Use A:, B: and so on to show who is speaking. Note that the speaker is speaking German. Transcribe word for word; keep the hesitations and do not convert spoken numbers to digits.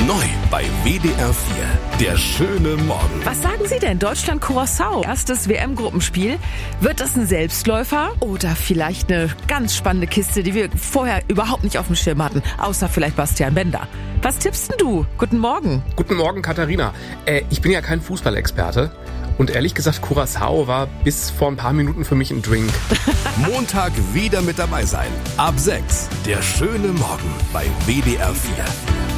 A: Neu bei W D R vier. Der schöne Morgen.
B: Was sagen Sie denn? Deutschland-Curaçao. Erstes W M-Gruppenspiel. Wird das ein Selbstläufer oder vielleicht eine ganz spannende Kiste, die wir vorher überhaupt nicht auf dem Schirm hatten? Außer vielleicht Bastian Bender. Was tippst denn du? Guten Morgen.
C: Guten Morgen, Katharina. Äh, ich bin ja kein Fußballexperte. Und ehrlich gesagt, Curaçao war bis vor ein paar Minuten für mich ein Drink.
A: Montag wieder mit dabei sein. Ab sechs. Der schöne Morgen bei W D R vier.